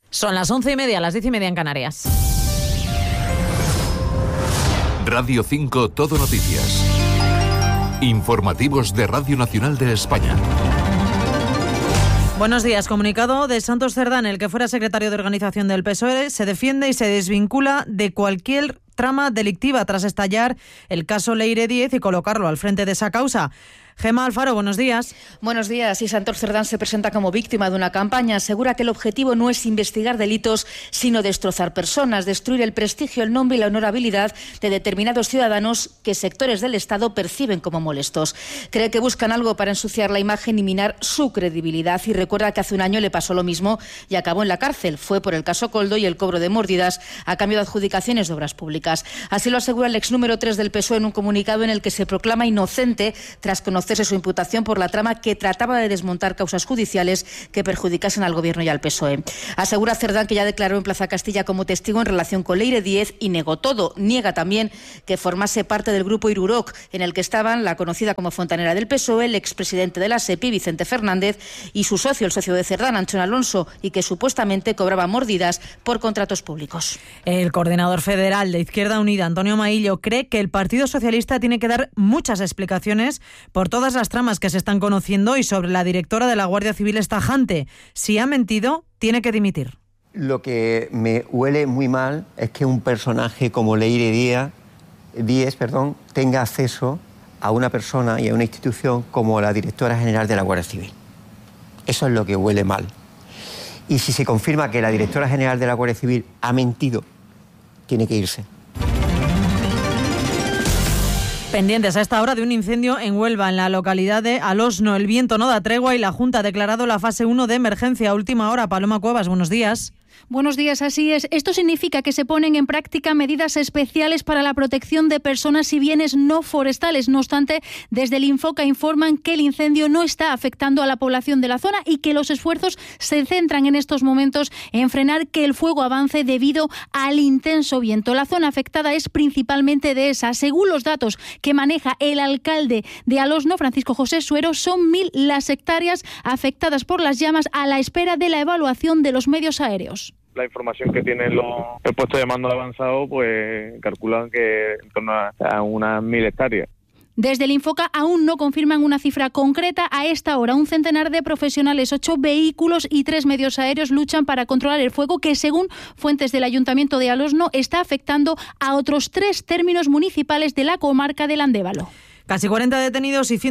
Son las 11:30, las 10:30 en Canarias. Radio 5 Todo Noticias. Informativos de Radio Nacional de España. Buenos días. Comunicado de Santos Cerdán, el que fuera secretario de organización del PSOE, se defiende y se desvincula de cualquier trama delictiva tras estallar el caso Leire Díez y colocarlo al frente de esa causa. Gemma Alfaro, buenos días. Buenos días. Y Santos Cerdán se presenta como víctima de una campaña. Asegura que el objetivo no es investigar delitos, sino destrozar personas, destruir el prestigio, el nombre y la honorabilidad de determinados ciudadanos que sectores del Estado perciben como molestos. Cree que buscan algo para ensuciar la imagen y minar su credibilidad. Y recuerda que hace un año le pasó lo mismo y acabó en la cárcel. Fue por el caso Koldo y el cobro de mordidas a cambio de adjudicaciones de obras públicas. Así lo asegura el ex número 3 del PSOE en un comunicado en el que se proclama inocente tras conocer su imputación por la trama que trataba de desmontar causas judiciales que perjudicasen al Gobierno y al PSOE. Asegura Cerdán que ya declaró en Plaza Castilla como testigo en relación con Leire Díez y negó todo. Niega también que formase parte del grupo Iruroc, en el que estaban la conocida como fontanera del PSOE, el expresidente de la SEPI, Vicente Fernández, y su socio, el socio de Cerdán, Antonio Alonso, y que supuestamente cobraba mordidas por contratos públicos. El coordinador federal de Izquierda Unida, Antonio Maillo, cree que el Partido Socialista tiene que dar muchas explicaciones por todas las tramas que se están conociendo y sobre la directora de la Guardia Civil es tajante. Si ha mentido, tiene que dimitir. Lo que me huele muy mal es que un personaje como Leire Díez tenga acceso a una persona y a una institución como la directora general de la Guardia Civil. Eso es lo que huele mal. Y si se confirma que la directora general de la Guardia Civil ha mentido, tiene que irse. Pendientes a esta hora de un incendio en Huelva, en la localidad de Alosno. El viento no da tregua y la Junta ha declarado la fase 1 de emergencia a última hora. Paloma Cuevas, buenos días. Buenos días, así es. Esto significa que se ponen en práctica medidas especiales para la protección de personas y bienes no forestales. No obstante, desde el Infoca informan que el incendio no está afectando a la población de la zona y que los esfuerzos se centran en estos momentos en frenar que el fuego avance debido al intenso viento. La zona afectada es principalmente Dehesa. Según los datos que maneja el alcalde de Alosno, Francisco José Suero, son 1.000 las hectáreas afectadas por las llamas a la espera de la evaluación de los medios aéreos. La información que tienen el puesto de mando avanzado, pues calculan que en torno a unas 1.000 hectáreas. Desde el Infoca aún no confirman una cifra concreta. A esta hora, un centenar de profesionales, 8 vehículos y 3 medios aéreos luchan para controlar el fuego que, según fuentes del Ayuntamiento de Alosno, está afectando a otros 3 términos municipales de la comarca del Andévalo. Casi 40 detenidos y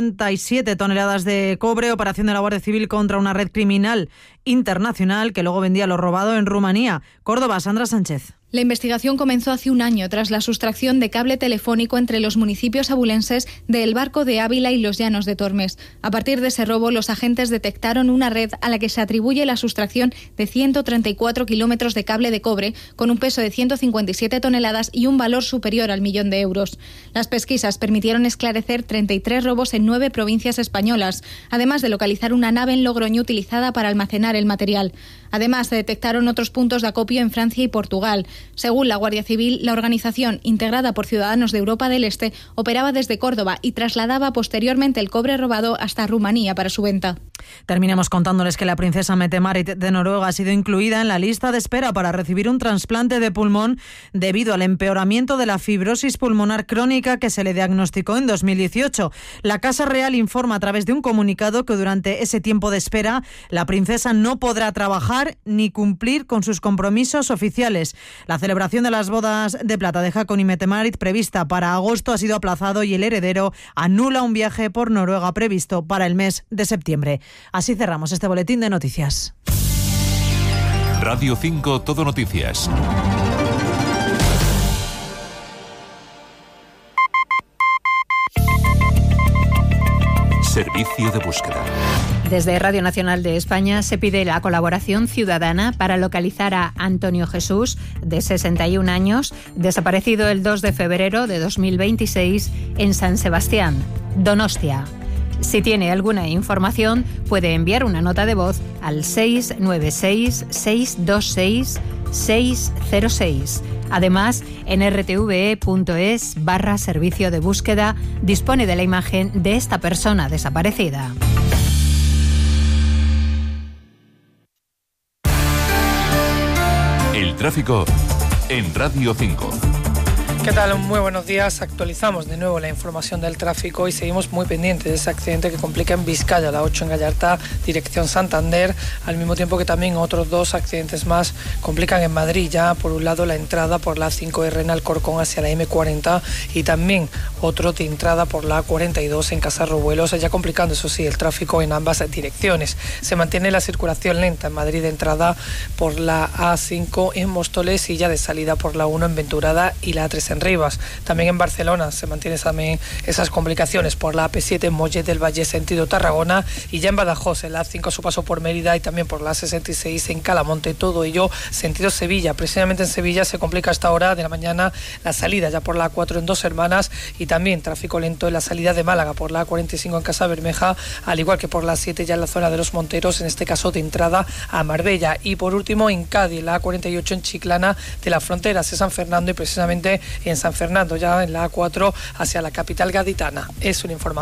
157 toneladas de cobre, operación de la Guardia Civil contra una red criminal internacional que luego vendía lo robado en Rumanía. Córdoba, Sandra Sánchez. La investigación comenzó hace un año tras la sustracción de cable telefónico entre los municipios abulenses de El Barco de Ávila y Los Llanos de Tormes. A partir de ese robo, los agentes detectaron una red a la que se atribuye la sustracción de 134 kilómetros de cable de cobre con un peso de 157 toneladas y un valor superior al 1.000.000 de euros. Las pesquisas permitieron esclarecer 33 robos en 9 provincias españolas, además de localizar una nave en Logroño utilizada para almacenar el material. Además, se detectaron otros puntos de acopio en Francia y Portugal. Según la Guardia Civil, la organización, integrada por ciudadanos de Europa del Este, operaba desde Córdoba y trasladaba posteriormente el cobre robado hasta Rumanía para su venta. Terminamos contándoles que la princesa Mette-Marit de Noruega ha sido incluida en la lista de espera para recibir un trasplante de pulmón debido al empeoramiento de la fibrosis pulmonar crónica que se le diagnosticó en 2018. La Casa Real informa a través de un comunicado que durante ese tiempo de espera la princesa no podrá trabajar ni cumplir con sus compromisos oficiales. La celebración de las bodas de plata de Haakon y Mette-Marit prevista para agosto ha sido aplazado y el heredero anula un viaje por Noruega previsto para el mes de septiembre. Así cerramos este boletín de noticias. Radio 5 Todo Noticias. Servicio de búsqueda. Desde Radio Nacional de España se pide la colaboración ciudadana para localizar a Antonio Jesús, de 61 años, desaparecido el 2 de febrero de 2026 en San Sebastián, Donostia. Si tiene alguna información, puede enviar una nota de voz al 696-626-606. Además, en rtve.es/servicio de búsqueda dispone de la imagen de esta persona desaparecida. tráfico en Radio 5. ¿Qué tal? Muy buenos días. Actualizamos de nuevo la información del tráfico y seguimos muy pendientes de ese accidente que complica en Vizcaya, la 8 en Gallarta, dirección Santander, al mismo tiempo que también otros 2 accidentes más complican en Madrid. Ya por un lado la entrada por la 5R en Alcorcón hacia la M40 y también otro de entrada por la A42 en Casarrubuelos, ya complicando, eso sí, el tráfico en ambas direcciones. Se mantiene la circulación lenta en Madrid de entrada por la A5 en Móstoles y ya de salida por la 1 en Venturada y la A3 en Rivas. También en Barcelona se mantienen también esas complicaciones por la AP7 en Mollet del Valle sentido Tarragona y ya en Badajoz en la A5 a su paso por Mérida y también por la A66 en Calamonte, todo ello sentido Sevilla. Precisamente en Sevilla se complica a esta hora de la mañana la salida ya por la A4 en Dos Hermanas y también tráfico lento en la salida de Málaga por la A45 en Casa Bermeja, al igual que por la A7 ya en la zona de Los Monteros, en este caso de entrada a Marbella. Y por último en Cádiz, la A48 en Chiclana de la Frontera hacia San Fernando y precisamente en San Fernando ya en la A4 hacia la capital gaditana. Es una información